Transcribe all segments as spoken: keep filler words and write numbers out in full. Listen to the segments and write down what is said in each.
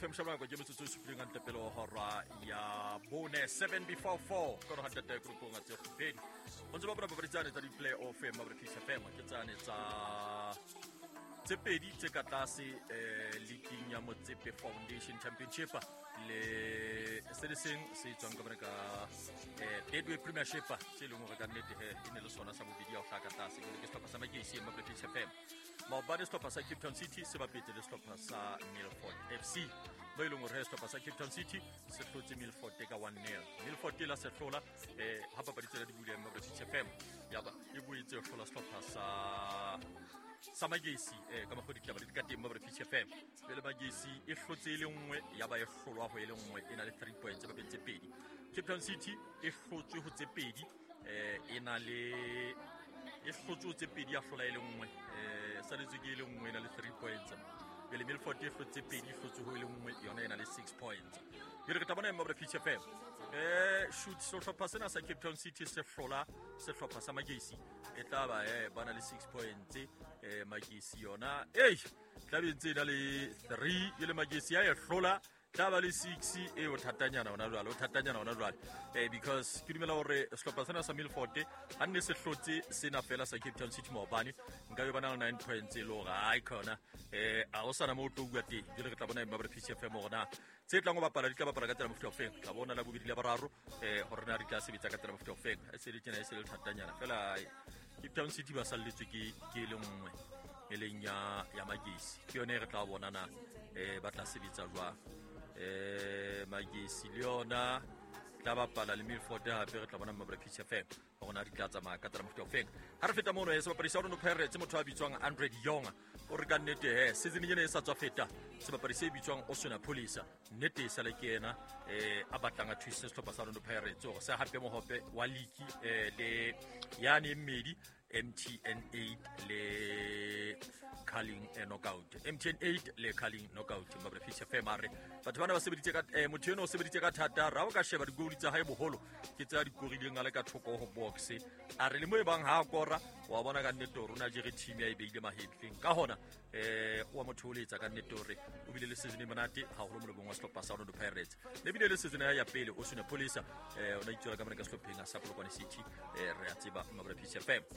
M Shabana go jemetse tso supileng ante pelo hora ya bone seven before four go ha tata go go ngatse go pedi go ntse ba bana ba bitsane tsa di play off e ma ba P C F M ke tsane tsa tse pedi tse ka tlase eh league ya Motsepe Foundation Championship le se le seng se tswang ka bana ka eh Deadway Premiership se le mo ka nnete he ine le sona sa bobedi ya go tlaka tlase ke ke stoppa sa Magesi ma ba P C F M ma ba le stoppa sa Cape Town City se ba pete le stoppa sa Milford F C ba ile mo re stoppa sa Cape Town City se tlotse Milford ka one nil Milford la se hlola eh ha ba ba ditsela di bule ma ba P C F M ya ba e buitse hlola stoppa sa sa Magesi eh ka magodi tla ba di ka teng ma ba P C F M le Magesi e hlotse ile nngwe ya ba e hlolwa ho ile nngwe ena le three points ba bentse pedi Cape Town City e hlotswe ho tse pedi eh ena le e hlotswe tse pedi ya hlola ile nngwe eh sa le tseke ile nngwe ena le three points le Milford e hlotse pedi hlotswe ho ile nngwe yona ena le six points yere ke tabana ma ba P C F M eh shoot so hlopha sena sa Cape Town City se hlola se hlopha sa Magesi e tla ba eh bana le six points eh Magesi yona eh tla bentse ena le three ile Magesi ya e hlola taba le six e o thatanyana ona jwale o thatanyana ona jwale eh because ke dumela hore sehlopha sena sa Milford ha nne se hlotse sena fela sa Cape Town City maobane nka be bana nine points lo ga icona eh a o sana mo to bua teng ke re ke tla bona ba P C F M gona tse tlang go bapala di tla bapala ka tsela mofuta ofeng ka bona la bobedi la bararo eh hore na re tla sebetsa ka tsela mofuta ofeng e se le tsena e se le thatanyana fela Cape Town City ba salletswe ke ke le nngwe e leng ya ya Magesi ke yone re tla bona na eh ba tla sebetsa jwang eh Magesi Leona tla bapala le Milford ha pe re tla bona ma P C F M gona di tla tsamaya ka tsela mofuta ofeng ha re feta mono e se bapadisa Orlando Pirates motho a bitswang Andre Yonga o re ka nnete he season ena e sa tswa feta se bapadisa e bitswang Osuna Police nnete sa le ke ena eh a batlang a thuisa sehlopha sa Orlando Pirates o se hape mo hope wa league eh le yani mmedi M T N eight le Carling knockout M T N eight le Carling knockout ba P C F M are batho bana ba sebeditse ka eh motho eno o sebeditse ka thata ra o ka sheba digoli tsa hae boholo ke tsa dikorileng ale ka thoko ho box a re le mo e bang ha kora wa bona ka nnete rona jere team ya e beile mahetleng ka hona eh wa motho o letsa ka nnete hore o bile le season e monate ha ho lo molobong wa sehlopha sa Orlando Pirates le bile le season ya pele o Osuna Police eh ona itsola ka mona ka sehlopheng sa Polokwane City eh re a tseba ma P C F M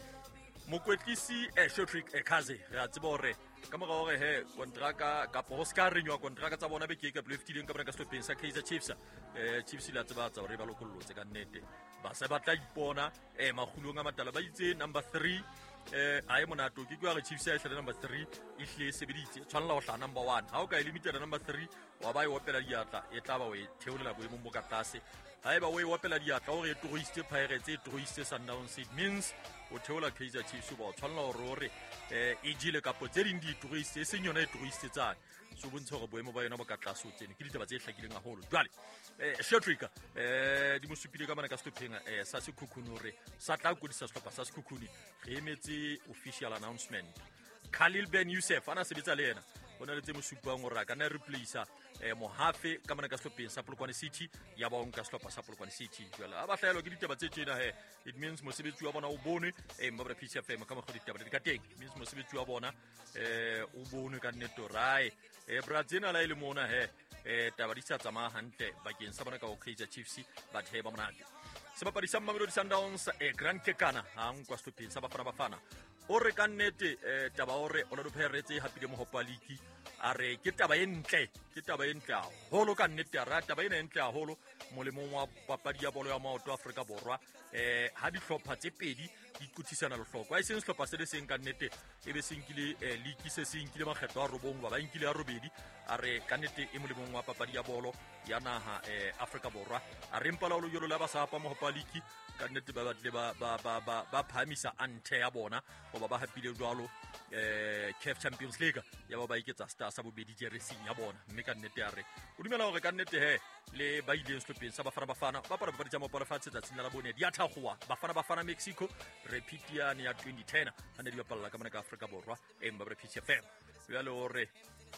mokwetlisi eh Shotrick Ekaze re a tseba hore ka mora hore he kontraka ka Oscar renywa kontraka tsa bona be ke ka leftileng ka bona ka sehlopheng sa Kaizer Chiefs eh Chiefs la tseba tsa hore ba lokollotse ka nnete ba se batla ipona eh magulong a matala ba itse number three eh a e monato ke kwa re Chiefs ya hlala number three e hle sebeditse tshwanela ho hla number one ha o ka e limited number three wa ba e opela diatla e tla ba o e theolela bo e mo ka tlase ha e ba o e opela diatla o re Tourist Pirates e Tourist Sundowns it means o theola Kaizer Chiefs ba tshwanela ho rore eh e jile ka potse ding di Tourist e seng yona e Tourist tsane so bontsha gore boemo ba yona bo ka tlase o tsene ke ditaba tse hlakileng a holo jwale eh Shotrick eh di mo supile ka mana ka stopeng eh sa se khukhunure sa tla go di sa sehlopha sa se khukhuni re emetse official announcement Khalil Ben Youssef ana sebetsa le yena bona le tse mo supang gore ka na replace eh Mohafe ka mana ka sehlopheng sa Polokwane City ya ba o nka sehlopha sa Polokwane City jwale a ba hlaelo ke ditaba tse tsena he it means mosebetsi wa bona o bone eh ma P C F M ka mo go ditaba di ka teng it means mosebetsi wa bona eh o bone ka neto rai eh Brazil la ile mona he eh taba di sa tsamaya hantle bakeng sa bona ka o Kaizer Chiefs ba the ba monate se ba padisa Mamelodi Sundowns e Grand Kekana ha nkwa sehlopheng sa Bafana Bafana o re ka nnete eh taba hore Orlando Pirates e hapile mo Hopa League a re ke taba e ntle ke taba e ntle haholo ka nnete ra taba ena e ntle haholo molemong wa papadi ya bolo ya maoto Afrika Borwa eh ha di hlopha tse pedi di kutisana le hloko a iseng sehlopha se le seng ka nnete e be senkile league se senkile makgetlo a robong ba ba inkile a robedi a re ka nnete e molemong wa papadi ya bolo ya naha eh Afrika Borwa a re mpala lo yolo la ba sa pa mo Hopa League ka nnete ba batle ba ba ba ba ba phamisa ante ya bona go ba ba hapile jwalo eh C A F Champions League ya ba ba iketsa star sa bobedi jersey ya bona mme ka nnete ya re o dumela hore ka nnete he le ba ile sehlopheng sa Bafana Bafana ba para ba tsa mo para fatse tsa tsina la bone di athagoa Bafana Bafana Mexico repeat ya ne ya twenty ten ha ne di bapalla ka mona ka Afrika Borwa e mba P C F M ya le hore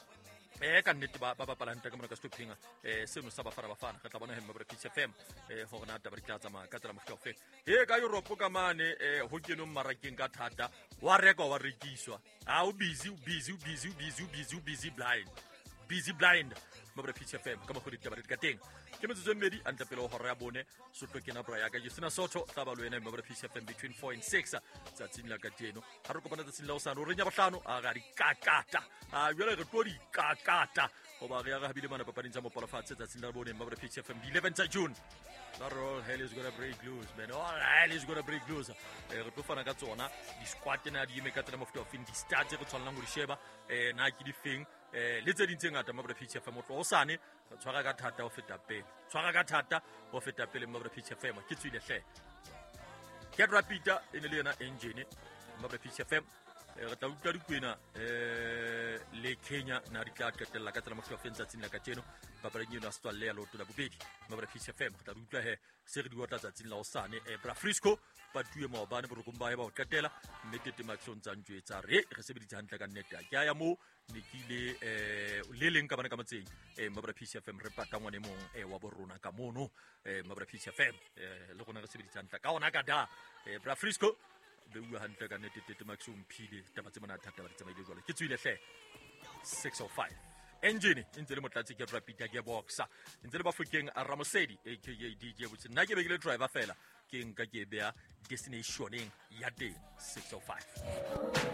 eh ka nnete ba ba bapalanta ka mona ka sehlopheng eh seno sa Bafana Bafana ka tla bona he mba P C F M eh ho rena taba di tla tsamaya ka tsela mofuta ofeng he ka Europe ka mane eh ho keno mmarakeng ka thata wa reka wa rekiswa ha o busy busy busy busy busy busy blind busy blind mabra P T F M ka mo go ditaba di ka teng ke metsotso mmedi anta pele ho ra bone so tlo kena bra ya ka je sena sotho tla ba lo ena mabra P T F M between four and six tsa tsini la ka teno ha re kopana tsa tsini la o sana o renya bohlano a ga di kakata a jwale re tlo di kakata go ba re ya ga habile mana papading tsa mo polafatse tsa tsini la bone mabra P T F M di eleventh of June. Not all hell is gonna break loose, man. All hell is gonna break loose. Eh, re tlo fana ka tsona di squad na di ime ka tsena mofuta of di start go tshwana go di sheba eh na ke di feng eh le tse dintse ngata mabra P T F M o tlo o sane tshwara ka thata o feta pele tshwara ka thata o feta pele mabra P T F M ke tswile hle ke rapida ene le yena engine mabra P T F M re tla utlwa dikwena eh le Kenya na di tla qetella ka tsena mofuta of tsa tsina ka tseno papading yona stwalle ya loto la bobedi mabra P T F M re tla utlwa he se re di wotla tsa tsina la o sane e bra Frisco ba tuye maobane bo rokomba ya ba o qetela metete maxon tsa ntwe tsa re re sebeditse hantle ka nnete ke ya mo ne kile eh le leng ka bana ka matseng eh mabra P T F M re pata ngwane mong eh wa borona ka mono eh mabra P T F M eh le gona re sebeditse hantle ka ona ka da eh bra Frisco be bua hantle ka nnete tete maxon phile taba tse mona thata ba di tsamaile jwale ke tswile hle six oh five engine ntse le motlatsi ke rapid ke boxa ntse le bafokeng a Ramosedi aka D J butse nna ke be ke le driver fela ke nka ke bea destinationeng ya teng six oh five.